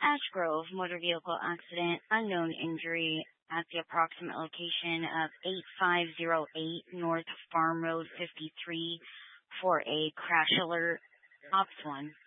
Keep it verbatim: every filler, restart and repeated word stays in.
Ash Grove motor vehicle accident, unknown injury at the approximate location of eighty-five oh eight North Farm Road fifty-three for a crash alert. Ops one.